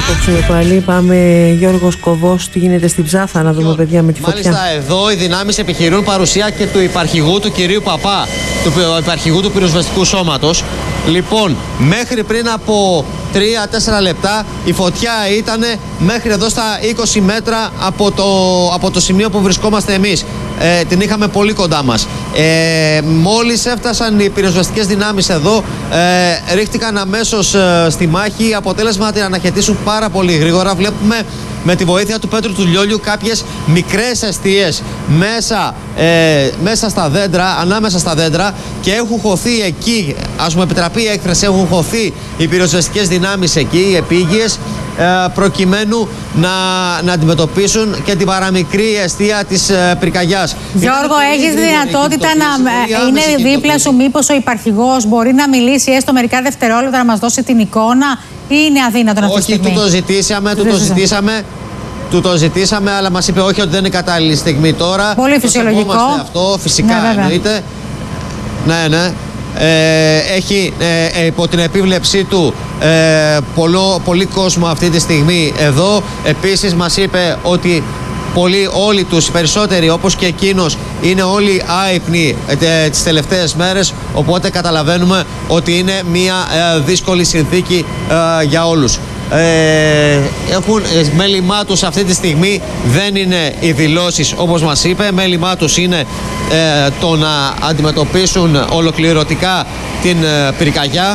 κόψουμε πάλι. Πάμε Γιώργος Κοβός, τι γίνεται στην Ψάθα, να δούμε παιδιά με τη φωτιά. Μάλιστα εδώ οι δυνάμεις επιχειρούν παρουσία και του υπαρχηγού του κυρίου Παπά, του υπαρχηγού του πυροσβεστικού σώματος. Λοιπόν, μέχρι πριν από 3-4 λεπτά η φωτιά ήταν μέχρι εδώ στα 20 μέτρα από το σημείο που βρισκόμαστε εμείς. Την είχαμε πολύ κοντά μας. Μόλις έφτασαν οι πυροσβεστικές δυνάμεις εδώ, ρίχτηκαν αμέσως στη μάχη. Αποτέλεσμα να την αναχαιτήσουν πάρα πολύ γρήγορα. Βλέπουμε με τη βοήθεια του Πέτρου του Λιόλιου κάποιες μικρές εστίες μέσα στα δέντρα, ανάμεσα στα δέντρα, και έχουν χωθεί εκεί, ας μου επιτραπεί η έκφραση, έχουν χωθεί οι πυροσβεστικές δυνάμεις εκεί, οι επίγειες, προκειμένου να αντιμετωπίσουν και την παραμικρή εστία της πυρκαγιάς. Γιώργο, έχεις δυνατότητα να είναι δίπλα σου μήπως ο υπαρχηγός μπορεί να μιλήσει έστω μερικά δευτερόλεπτα να μας δώσει την εικόνα, ή είναι αδύνατο αυτή τη στιγμή? Όχι, του το ζητήσαμε, αλλά μας είπε όχι, ότι δεν είναι κατάλληλη στιγμή τώρα. Πολύ φυσιολογικό. Αυτό φυσικά εννοείται. Ναι. Έχει υπό την επίβλεψή του πολύ κόσμο αυτή τη στιγμή εδώ. Επίσης μας είπε ότι όλοι τους περισσότεροι, όπως και εκείνος, είναι όλοι άυπνοι τις τελευταίες μέρες, οπότε καταλαβαίνουμε ότι είναι μια δύσκολη συνθήκη για όλους. Μέλημά τους αυτή τη στιγμή δεν είναι οι δηλώσεις όπως μας είπε. Μέλημά τους είναι το να αντιμετωπίσουν ολοκληρωτικά την πυρκαγιά.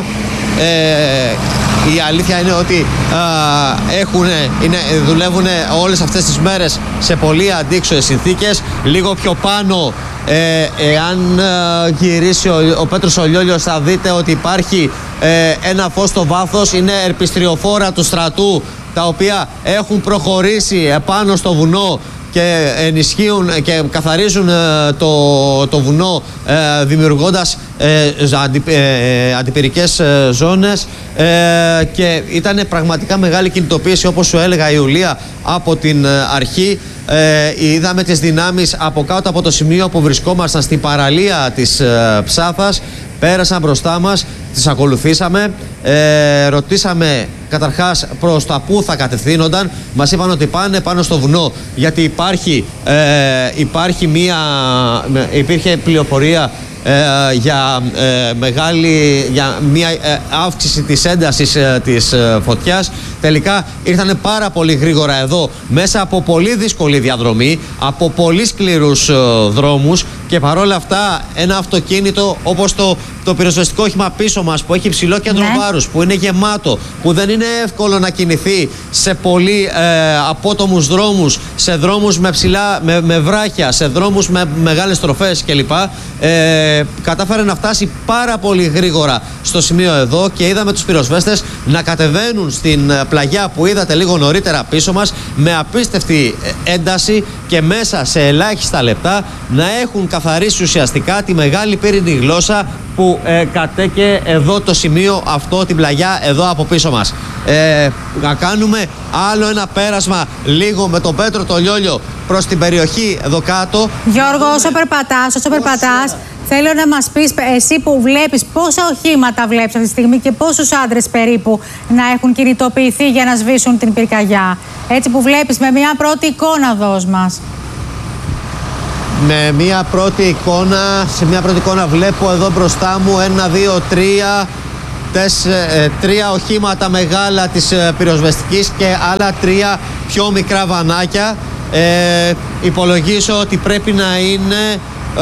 Η αλήθεια είναι ότι δουλεύουν όλες αυτές τις μέρες σε πολύ αντίξωες συνθήκες. Λίγο πιο πάνω, εάν γυρίσει ο Πέτρος ο Λιόλιος, θα δείτε ότι υπάρχει ένα φως στο βάθος. Είναι ερπιστριοφόρα του στρατού, τα οποία έχουν προχωρήσει επάνω στο βουνό και ενισχύουν και καθαρίζουν το βουνό, δημιουργώντας αντιπυρικές ζώνες, και ήταν πραγματικά μεγάλη κινητοποίηση, όπως σου έλεγα, Ιουλία, από την αρχή. Είδαμε τις δυνάμεις από κάτω από το σημείο που βρισκόμασταν στην παραλία της Ψάθας, πέρασαν μπροστά μας, τις ακολουθήσαμε, ρωτήσαμε καταρχάς προς τα πού θα κατευθύνονταν. Μας είπαν ότι πάνε πάνω στο βουνό, γιατί υπήρχε πληροφορία για μια αύξηση της έντασης της φωτιάς. Τελικά ήρθανε πάρα πολύ γρήγορα εδώ, μέσα από πολύ δύσκολη διαδρομή, από πολύ σκληρούς δρόμους, και παρόλα αυτά ένα αυτοκίνητο όπως το πυροσβεστικό όχημα πίσω μας, που έχει ψηλό κέντρο βάρους, που είναι γεμάτο, που δεν είναι εύκολο να κινηθεί σε πολύ απότομους δρόμους, σε δρόμους με βράχια, σε δρόμους με μεγάλες τροφές κλπ. Κατάφερε να φτάσει πάρα πολύ γρήγορα στο σημείο εδώ, και είδαμε τους πυροσβέστες να κατεβαίνουν στην πλαγιά που είδατε λίγο νωρίτερα πίσω μας, με απίστευτη ένταση, και μέσα σε ελάχιστα λεπτά να έχουν καθαρίσει ουσιαστικά τη μεγάλη πύρινη γλώσσα που κατέκε εδώ το σημείο αυτό, την πλαγιά εδώ από πίσω μας. Να κάνουμε άλλο ένα πέρασμα λίγο με τον Πέτρο το Λιόλιο προς την περιοχή εδώ κάτω. Γιώργο, όσο περπατάς, θέλω να μας πεις εσύ που βλέπεις πόσα οχήματα βλέπεις αυτή τη στιγμή και πόσους άντρες περίπου να έχουν κινητοποιηθεί για να σβήσουν την πυρκαγιά. Έτσι που βλέπεις, με μια πρώτη εικόνα δώσ' μας. Σε μια πρώτη εικόνα βλέπω εδώ μπροστά μου 1, 2, 3 οχήματα μεγάλα της πυροσβεστικής και άλλα 3 πιο μικρά βανάκια. Υπολογίζω ότι πρέπει να είναι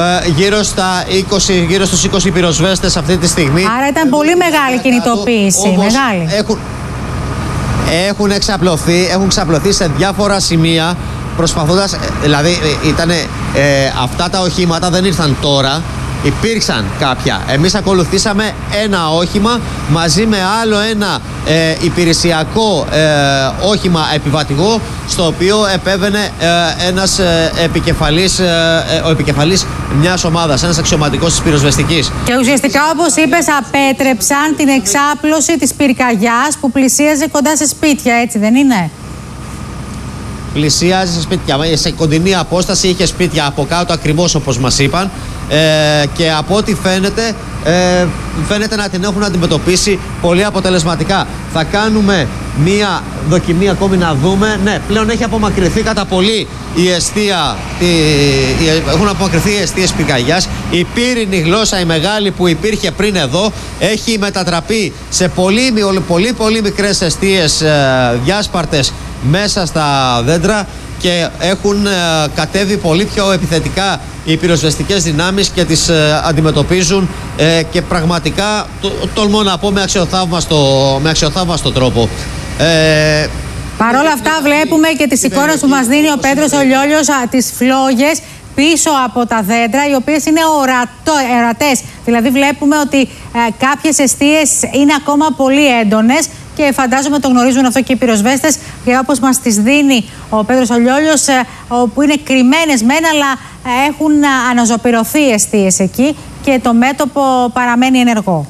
γύρω στους 20 πυροσβέστες αυτή τη στιγμή. Άρα ήταν πολύ μεγάλη κινητοποίηση. Μεγάλη. Έχουν εξαπλωθεί σε διάφορα σημεία, προσπαθώντας, δηλαδή αυτά τα οχήματα δεν ήρθαν τώρα, υπήρξαν κάποια. Εμείς ακολουθήσαμε ένα όχημα μαζί με άλλο ένα υπηρεσιακό όχημα επιβατηγό, στο οποίο επέβαινε ένας ο επικεφαλής μιας ομάδας, ένας αξιωματικός της πυροσβεστικής. Και ουσιαστικά, όπως είπες, απέτρεψαν την εξάπλωση της πυρκαγιάς που πλησίαζε κοντά σε σπίτια, έτσι δεν είναι? Πλησίαζε σε σπίτια, σε κοντινή απόσταση, είχε σπίτια από κάτω ακριβώς όπως μας είπαν, και από ό,τι φαίνεται να την έχουν αντιμετωπίσει πολύ αποτελεσματικά. Θα κάνουμε μία δοκιμή ακόμη να δούμε. Ναι, πλέον έχει απομακρυνθεί κατά πολύ η εστία, έχουν απομακρυνθεί οι εστίες πυρκαγιάς. Η πύρινη γλώσσα, η μεγάλη που υπήρχε πριν εδώ, έχει μετατραπεί σε πολύ μικρές εστίες διάσπαρτες μέσα στα δέντρα και έχουν κατέβει πολύ πιο επιθετικά οι πυροσβεστικές δυνάμεις και τις αντιμετωπίζουν και πραγματικά τολμώ να πω με αξιοθαύμαστο τρόπο. Παρ' όλα αυτά βλέπουμε και τις εικόνες που μας δίνει ο Πέτρος ο Λιόλιος, τις φλόγες πίσω από τα δέντρα, οι οποίες είναι ορατές. Δηλαδή βλέπουμε ότι κάποιες εστίες είναι ακόμα πολύ έντονες και φαντάζομαι το γνωρίζουν αυτό και οι πυροσβέστες, και όπως μας τις δίνει ο Πέτρος ο Λιόλιος, που είναι κρυμμένες μεν, αλλά έχουν αναζωπυρωθεί εστίες εκεί και το μέτωπο παραμένει ενεργό.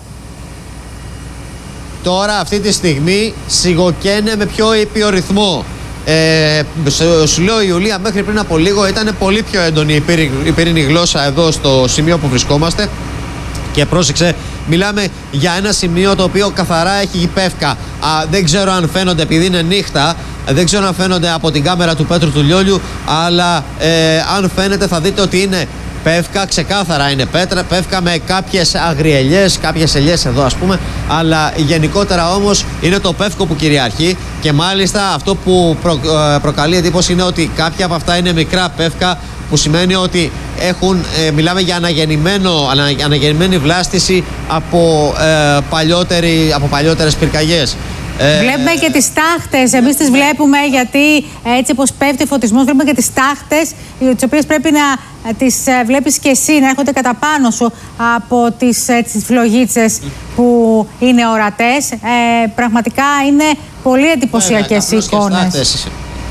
Τώρα αυτή τη στιγμή σιγοκαίνε με πιο ήπιο ρυθμό. Σου λέω, η Ιουλία μέχρι πριν από λίγο ήταν πολύ πιο έντονη η πυρηνή γλώσσα εδώ στο σημείο που βρισκόμαστε. Και πρόσεξε, μιλάμε για ένα σημείο το οποίο καθαρά έχει πεύκα. Δεν ξέρω αν φαίνονται, επειδή είναι νύχτα, δεν ξέρω αν φαίνονται από την κάμερα του Πέτρου του Λιόλιου, αλλά αν φαίνεται θα δείτε ότι είναι πεύκα, ξεκάθαρα είναι πεύκα με κάποιες αγριελιές, κάποιες ελιές εδώ ας πούμε, αλλά γενικότερα όμως είναι το πεύκο που κυριαρχεί και μάλιστα αυτό που προκαλεί εντύπωση είναι ότι κάποια από αυτά είναι μικρά πεύκα, που σημαίνει ότι μιλάμε για αναγεννημένη βλάστηση από παλιότερες πυρκαγιές. Βλέπουμε και τις τάχτες, εμείς τις βλέπουμε, γιατί έτσι όπως πέφτει ο φωτισμός, βλέπουμε και τις τάχτες, τις οποίες πρέπει να τις βλέπεις και εσύ, να έρχονται κατά πάνω σου από τις φλογίτσες που είναι ορατές. Πραγματικά είναι πολύ εντυπωσιακές οι εικόνες.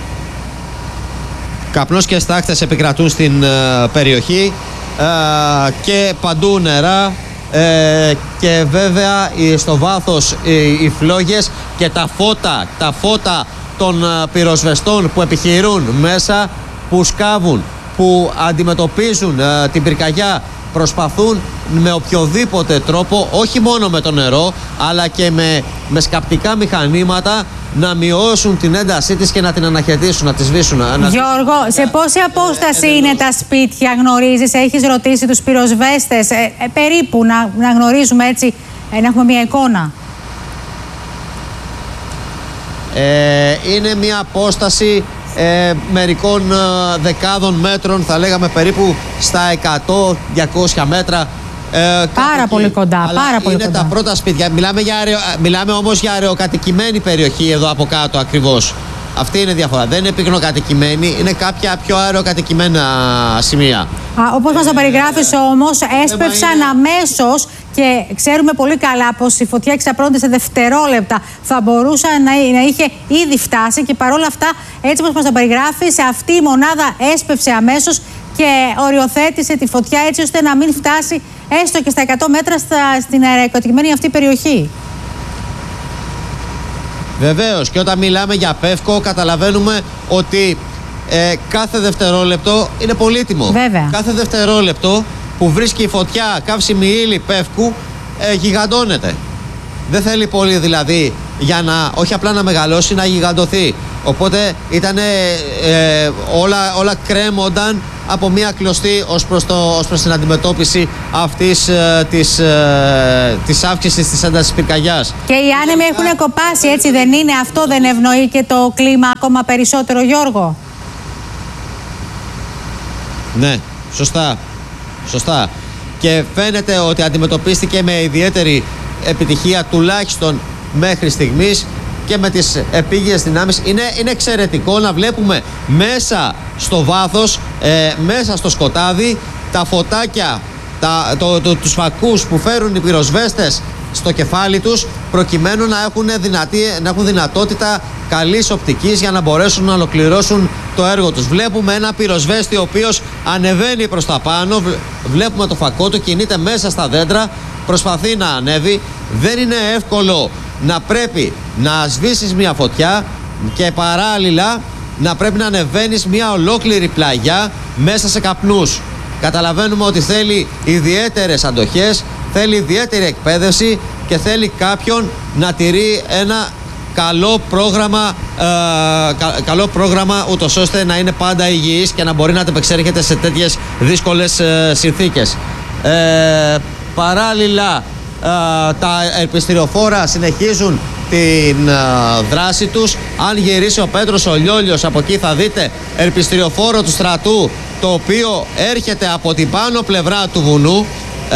Καπνός και στάχτες επικρατούν στην περιοχή και παντού νερά. Και βέβαια στο βάθος οι φλόγες και τα φώτα των πυροσβεστών που επιχειρούν μέσα, που σκάβουν, που αντιμετωπίζουν την πυρκαγιά, προσπαθούν με οποιοδήποτε τρόπο, όχι μόνο με το νερό, αλλά και με σκαπτικά μηχανήματα να μειώσουν την έντασή της και να την αναχαιτήσουν, να τη σβήσουν. Γιώργο, σε πόση απόσταση είναι τα σπίτια, γνωρίζεις, έχεις ρωτήσει τους πυροσβέστες, περίπου να γνωρίζουμε έτσι, να έχουμε μια εικόνα? Είναι μια απόσταση μερικών δεκάδων μέτρων, θα λέγαμε περίπου στα 100-200 μέτρα. Πάρα πολύ κοντά, πάρα πολύ κοντά. Είναι τα πρώτα σπίτια. Μιλάμε όμως για αεροκατοικημένη περιοχή εδώ από κάτω ακριβώς. Αυτή είναι η διαφορά. Δεν είναι πυκνοκατοικημένη, είναι κάποια πιο αεροκατοικημένα σημεία. Όπως μας το περιγράφεις όμως, έσπευσαν αμέσως και ξέρουμε πολύ καλά πως η φωτιά εξαπλώνεται σε δευτερόλεπτα. Θα μπορούσε να είχε ήδη φτάσει και παρόλα αυτά, έτσι όπως μας το περιγράφεις, αυτή η μονάδα έσπευσε αμέσως και οριοθέτησε τη φωτιά έτσι ώστε να μην φτάσει έστω και στα 100 μέτρα στην αεροκατοικημένη αυτή περιοχή. Βεβαίως, και όταν μιλάμε για πεύκο καταλαβαίνουμε ότι κάθε δευτερόλεπτο είναι πολύτιμο. Βέβαια. Κάθε δευτερόλεπτο που βρίσκει η φωτιά καύσιμη ύλη πεύκου γιγαντώνεται. Δεν θέλει πολύ δηλαδή για να όχι απλά να μεγαλώσει, να γιγαντωθεί. Οπότε όλα κρέμονταν από μια κλωστή ως προς την αντιμετώπιση αυτής της αύξησης της έντασης πυρκαγιάς. Και οι άνεμοι έχουν κοπάσει, έτσι δεν είναι? Αυτό δεν ευνοεί και το κλίμα ακόμα περισσότερο, Γιώργο? Ναι, σωστά. Και φαίνεται ότι αντιμετωπίστηκε με ιδιαίτερη επιτυχία, τουλάχιστον μέχρι στιγμής, και με τις επίγειες δυνάμεις. Είναι εξαιρετικό να βλέπουμε μέσα στο βάθος, μέσα στο σκοτάδι, τα φωτάκια, τους φακούς που φέρουν οι πυροσβέστες στο κεφάλι τους, προκειμένου να έχουν δυνατότητα καλής οπτικής για να μπορέσουν να ολοκληρώσουν το έργο τους. Βλέπουμε ένα πυροσβέστη ο οποίος ανεβαίνει προς τα πάνω, βλέπουμε το φακό του, κινείται μέσα στα δέντρα, προσπαθεί να ανέβει. Δεν είναι εύκολο να πρέπει να σβήσεις μια φωτιά και παράλληλα να πρέπει να ανεβαίνεις μια ολόκληρη πλαγιά μέσα σε καπνούς. Καταλαβαίνουμε ότι θέλει ιδιαίτερες αντοχές, θέλει ιδιαίτερη εκπαίδευση και θέλει κάποιον να τηρεί ένα καλό πρόγραμμα ούτως ώστε να είναι πάντα υγιής και να μπορεί να ανταπεξέρχεται σε τέτοιες δύσκολες συνθήκες. Παράλληλα, τα ερπιστηριοφόρα συνεχίζουν την δράση τους. Αν γυρίσει ο Πέτρος ο Λιόλιος, από εκεί θα δείτε ερπιστηριοφόρο του στρατού, το οποίο έρχεται από την πάνω πλευρά του βουνού.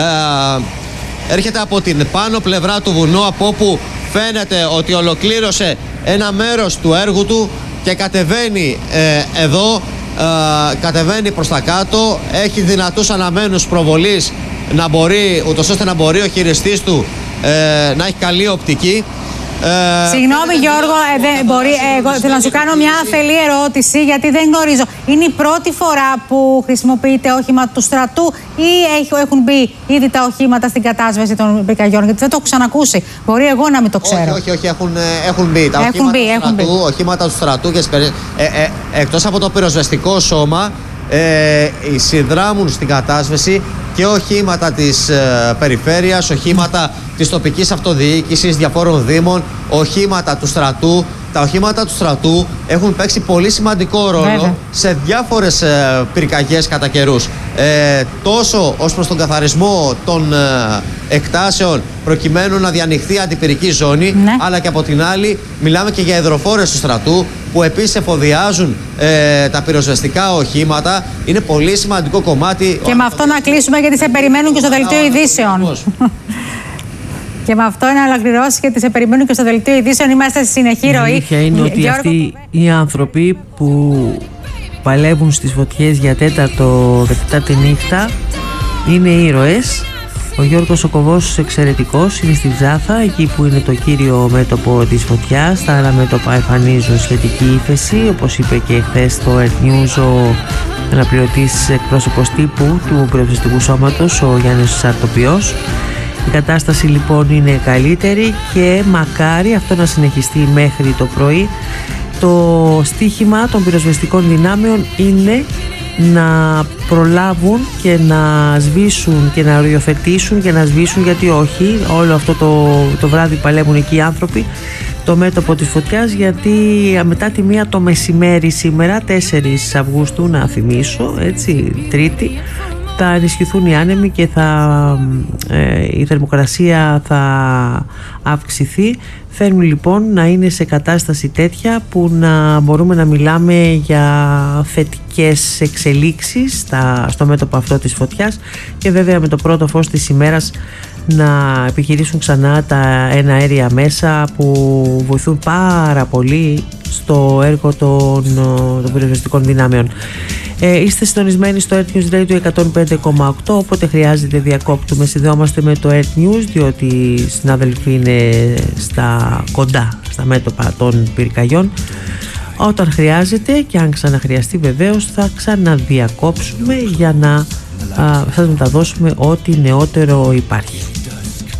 Έρχεται από την πάνω πλευρά του βουνού, από όπου φαίνεται ότι ολοκλήρωσε ένα μέρος του έργου του και κατεβαίνει εδώ, κατεβαίνει προς τα κάτω. Έχει δυνατούς αναμένους προβολής, ούτως ώστε να μπορεί ο χειριστής του να έχει καλή οπτική. Συγγνώμη Γιώργο, εγώ θέλω να σου κάνω μια αφελή ερώτηση, γιατί δεν γνωρίζω. Είναι η πρώτη φορά που χρησιμοποιείται όχημα του στρατού ή έχουν μπει ήδη τα οχήματα στην κατάσβεση των πυρκαγιών? Γιατί δεν το έχω ξανακούσει. Μπορεί εγώ να μην το ξέρω. Όχι, έχουν μπει. Τα οχήματα του στρατού και εκτός από το πυροσβεστικό σώμα συνδράμουν στην κατάσβεση και οχήματα της περιφέρειας, οχήματα της τοπικής αυτοδιοίκησης, διαφόρων δήμων, οχήματα του στρατού. Τα οχήματα του στρατού έχουν παίξει πολύ σημαντικό ρόλο σε διάφορες πυρκαγιές κατά καιρούς. Τόσο ως προς τον καθαρισμό των εκτάσεων προκειμένου να διανοιχθεί αντιπυρική ζώνη, αλλά και από την άλλη μιλάμε και για υδροφόρες του στρατού που επίσης εφοδιάζουν τα πυροσβεστικά οχήματα. Είναι πολύ σημαντικό κομμάτι. Και με αυτό να κλείσουμε, γιατί σε περιμένουν και στο δελτίο ειδήσεων. Και με αυτό να ολοκληρώσει, γιατί σε περιμένουν και στο δελτίο ειδήσεων. Είμαστε στη συνεχή ροή. Η αλήθεια είναι ότι αυτοί οι άνθρωποι που παλεύουν στις φωτιές για τέταρτη νύχτα είναι ήρωες. Ο Γιώργος ο Κοβός εξαιρετικός, είναι στη Ψάθα, εκεί που είναι το κύριο μέτωπο της φωτιάς. Τα άλλα μέτωπα εμφανίζουν σχετική ύφεση, όπως είπε και χθες στο Earth News ο αναπληρωτής εκπρόσωπος τύπου του πυροσβεστικού σώματος, ο Γιάννης Σαρτοπιός. Η κατάσταση λοιπόν είναι καλύτερη και μακάρι αυτό να συνεχιστεί μέχρι το πρωί. Το στίχημα των πυροσβεστικών δυνάμεων είναι να προλάβουν και να σβήσουν και να οριοθετήσουν και να σβήσουν, γιατί όχι, όλο αυτό το βράδυ παλεύουν εκεί οι άνθρωποι, το μέτωπο της φωτιάς, γιατί μετά τη 1 το μεσημέρι σήμερα, 4 Αυγούστου να θυμίσω, έτσι, Τρίτη, θα ενισχυθούν οι άνεμοι και η θερμοκρασία θα αυξηθεί. Θέλουν λοιπόν να είναι σε κατάσταση τέτοια που να μπορούμε να μιλάμε για θετικές εξελίξεις στο μέτωπο αυτό της φωτιάς και βέβαια με το πρώτο φως της ημέρας να επιχειρήσουν ξανά τα εναέρια μέσα που βοηθούν πάρα πολύ στο έργο των πυροσβεστικών δυνάμεων. Είστε συντονισμένοι στο Earth News Radio 105,8, όποτε χρειάζεται διακόπτουμε, συνδεόμαστε με το Earth News, διότι οι συνάδελφοι είναι κοντά στα μέτωπα των πυρκαγιών. Όταν χρειάζεται και αν ξαναχρειαστεί βεβαίως θα ξαναδιακόψουμε για να σας μεταδώσουμε ό,τι νεότερο υπάρχει.